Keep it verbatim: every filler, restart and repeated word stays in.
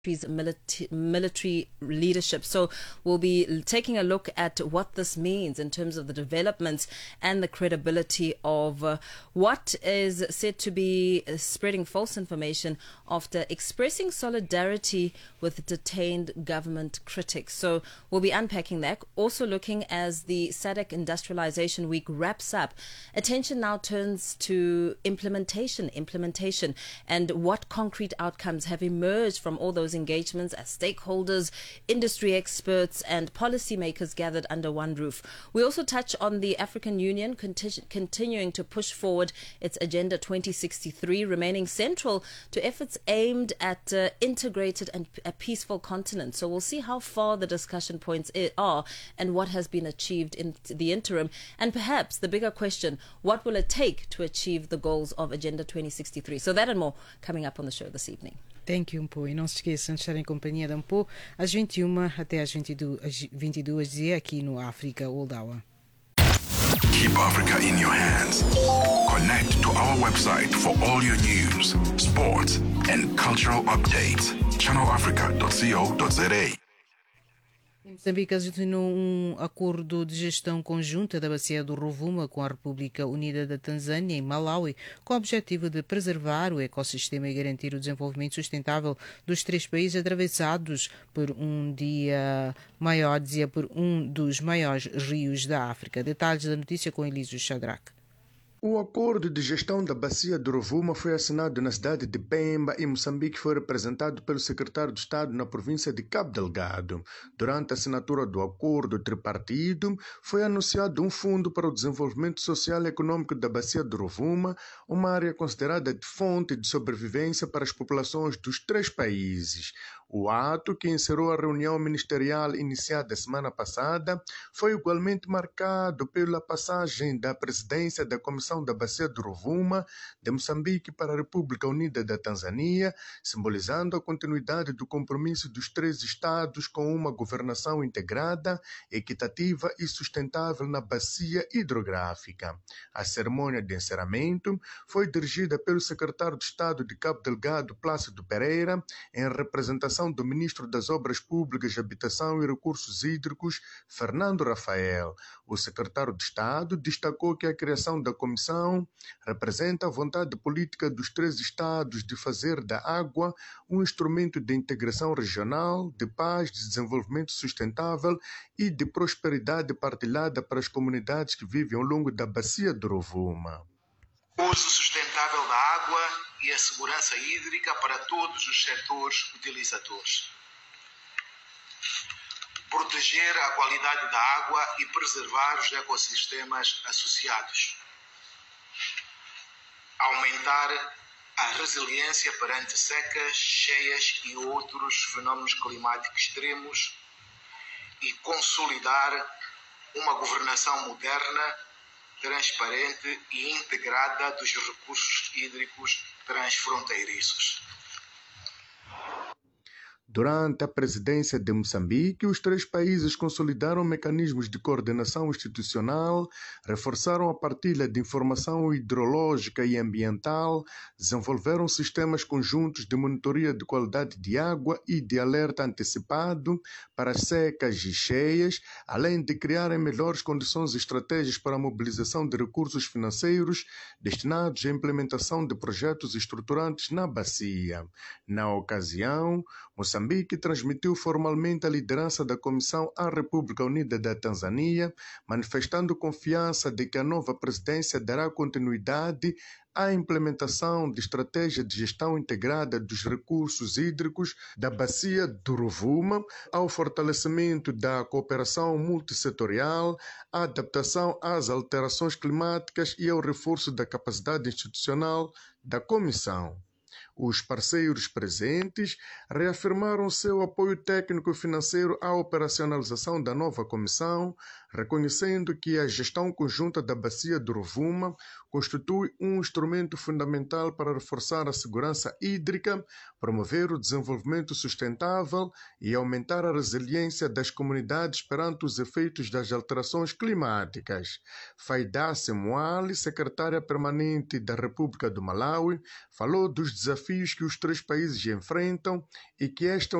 Military, military leadership. So we'll be taking a look at what this means in terms of the developments and the credibility of uh, what is said to be uh, spreading false information after expressing solidarity with detained government critics. So we'll be unpacking that. Also looking as the S A D C Industrialization Week wraps up, attention now turns to implementation, implementation and what concrete outcomes have emerged from all those engagements as stakeholders, industry experts and policymakers gathered under one roof. We also touch on the African Union conti- continuing to push forward its Agenda twenty sixty-three, remaining central to efforts aimed at uh, integrated and a peaceful continent. So we'll see how far the discussion points are and what has been achieved in the interim. And perhaps the bigger question, what will it take to achieve the goals of Agenda twenty sixty-three? So that and more coming up on the show this evening. Thank you, Mpo. E não se esqueçam de estar em companhia da Mpo às vinte e uma até às vinte e duas dias aqui no África World Hour. Keep Africa in your hands. Connect to our website for all your news, sports and cultural updates. channel africa dot co dot za. Em Moçambique assinou um acordo de gestão conjunta da bacia do Rovuma com a República Unida da Tanzânia e Malawi, com o objetivo de preservar o ecossistema e garantir o desenvolvimento sustentável dos três países atravessados por um dia maior, dizia, por um dos maiores rios da África. Detalhes da notícia com Elísio Shadrach. O acordo de gestão da bacia do Rovuma foi assinado na cidade de Pemba e Moçambique foi representado pelo secretário de Estado na província de Cabo Delgado. Durante a assinatura do acordo tripartido, foi anunciado um fundo para o desenvolvimento social e econômico da bacia do Rovuma, uma área considerada de fonte de sobrevivência para as populações dos três países. O ato, que encerrou a reunião ministerial iniciada semana passada, foi igualmente marcado pela passagem da presidência da Comissão da Bacia do Rovuma de Moçambique para a República Unida da Tanzânia, simbolizando a continuidade do compromisso dos três Estados com uma governação integrada, equitativa e sustentável na bacia hidrográfica. A cerimônia de encerramento foi dirigida pelo secretário de Estado de Cabo Delgado, Plácido Pereira, em representação do Ministro das Obras Públicas, Habitação e Recursos Hídricos, Fernando Rafael. O secretário de Estado destacou que a criação da comissão representa a vontade política dos três Estados de fazer da água um instrumento de integração regional, de paz, de desenvolvimento sustentável e de prosperidade partilhada para as comunidades que vivem ao longo da bacia do Rovuma. O uso sustentável da água e a segurança hídrica para todos os setores utilizadores. Proteger a qualidade da água e preservar os ecossistemas associados. Aumentar a resiliência perante secas, cheias e outros fenômenos climáticos extremos e consolidar uma governação moderna, transparente e integrada dos recursos hídricos transfronteiriços. Durante a presidência de Moçambique, os três países consolidaram mecanismos de coordenação institucional, reforçaram a partilha de informação hidrológica e ambiental, desenvolveram sistemas conjuntos de monitoria de qualidade de água e de alerta antecipado para secas e cheias, além de criarem melhores condições estratégicas para a mobilização de recursos financeiros destinados à implementação de projetos estruturantes na bacia. Na ocasião, Moçambique Moçambique transmitiu formalmente a liderança da Comissão à República Unida da Tanzânia, manifestando confiança de que a nova presidência dará continuidade à implementação de estratégia de gestão integrada dos recursos hídricos da bacia do Rovuma, ao fortalecimento da cooperação multissetorial, à adaptação às alterações climáticas e ao reforço da capacidade institucional da Comissão. Os parceiros presentes reafirmaram seu apoio técnico e financeiro à operacionalização da nova comissão, reconhecendo que a gestão conjunta da bacia do Rovuma constitui um instrumento fundamental para reforçar a segurança hídrica, promover o desenvolvimento sustentável e aumentar a resiliência das comunidades perante os efeitos das alterações climáticas. Faidace Moali, secretária permanente da República do Malawi, falou dos desafios que os três países enfrentam e que esta